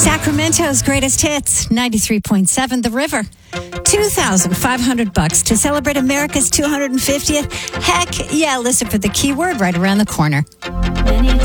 Sacramento's greatest hits, 93.7 The River. $2,500 to celebrate America's 250th. Heck yeah, listen for the keyword right around the corner.